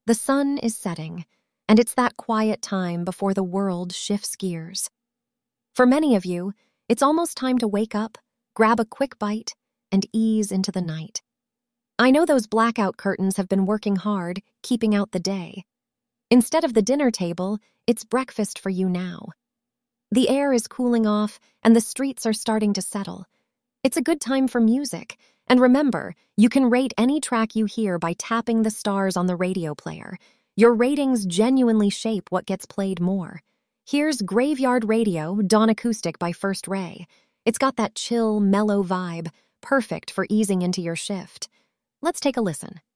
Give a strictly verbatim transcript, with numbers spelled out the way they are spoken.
The sun is setting, and it's that quiet time before the world shifts gears. For many of you, it's almost time to wake up, grab a quick bite, and ease into the night. I know those blackout curtains have been working hard, keeping out the day. Instead of the dinner table, it's breakfast for you now. The air is cooling off, and the streets are starting to settle. It's a good time for music, and remember, you can rate any track you hear by tapping the stars on the radio player. Your ratings genuinely shape what gets played more. Here's Graveyard Radio, Dawn Acoustic by First Ray. It's got that chill, mellow vibe, perfect for easing into your shift. Let's take a listen.